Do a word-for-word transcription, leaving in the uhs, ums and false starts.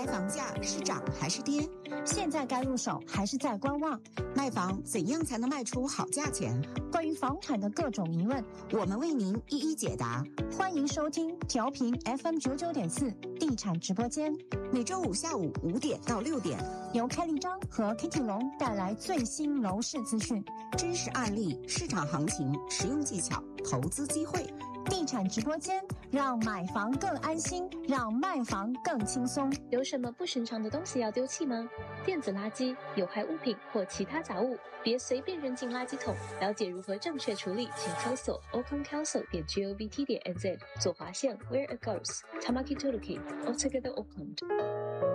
来房价是涨还是跌？ 现在该入手还是在观望？ 卖房怎样才能卖出好价钱？ 关于房产的各种疑问， 我们为您一一解答。 欢迎收听调频 F M 九九点四地产直播间， 每周五下午五点到六点， 由开立章和 Kitty 龙带来最新楼市资讯、 真实案例、市场行情、实用技巧、投资机会。 地产直播间，让买房更安心，让卖房更轻松。 有什么不寻常的东西要丢弃吗？电子垃圾、有害物品或其他杂物，别随便扔进垃圾桶。了解如何正确处理，请搜索 open council 点 govt 点 nz 左滑线 Where it goes Tamaki Toluki Altogether Opened。